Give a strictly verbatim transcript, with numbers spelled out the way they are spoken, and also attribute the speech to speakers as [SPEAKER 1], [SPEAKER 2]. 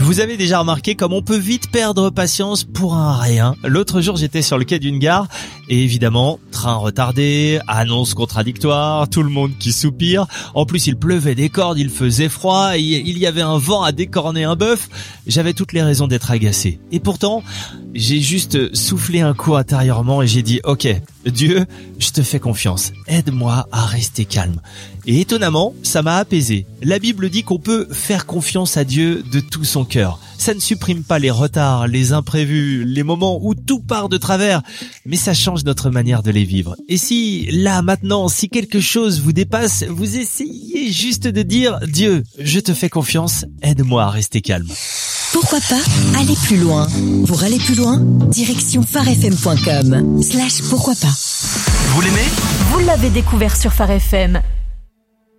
[SPEAKER 1] Vous avez déjà remarqué comme on peut vite perdre patience pour un rien. L'autre jour, j'étais sur le quai d'une gare et évidemment, train retardé, annonce contradictoire, tout le monde qui soupire. En plus, il pleuvait des cordes, il faisait froid, et il y avait un vent à décorner un bœuf. J'avais toutes les raisons d'être agacé. Et pourtant, j'ai juste soufflé un coup intérieurement et j'ai dit « Ok, Dieu, je te fais confiance. Aide-moi à rester calme. » Et étonnamment, ça m'a apaisé. La Bible dit qu'on peut faire confiance à Dieu de tout son cœur. Ça ne supprime pas les retards, les imprévus, les moments où tout part de travers, mais ça change notre manière de les vivre. Et si, là, maintenant, si quelque chose vous dépasse, vous essayez juste de dire « Dieu, je te fais confiance, aide-moi à rester calme. »
[SPEAKER 2] Pourquoi pas aller plus loin? Pour aller plus loin, direction pharefm point com slash pourquoi pas.
[SPEAKER 3] Vous l'aimez?
[SPEAKER 4] Vous l'avez découvert sur Phare F M.